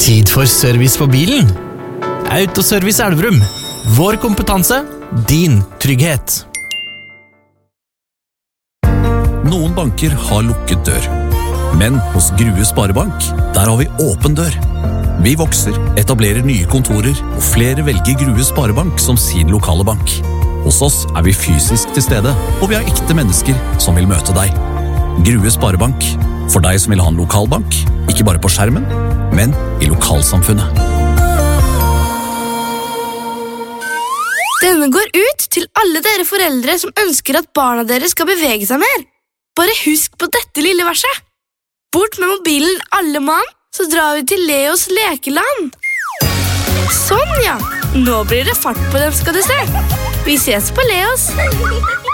Tid for service på bilen. Autoservice Elverum. Vår kompetanse, din trygghet. Noen banker har lukket dør. Men hos Grue Sparebank, der har vi åpen dør. Vi vokser, etablerer nye kontorer, og flere velger Grue Sparebank som sin lokale bank. Hos oss er vi fysisk til stede, og vi har ekte mennesker som vil møte deg. Grue Sparebank, for deg som vil ha en lokalbank, ikke bare på skjermen, men i lokalsamfunnet. Denne går ut til alle dere foreldre som ønsker at barna deres skal bevege seg mer. Bare husk på dette lille verset. Bort med mobilen alle mann, så drar vi til Leos lekeland. Sånn ja, nå blir det fart på dem skal du se. Vi ses på Leos.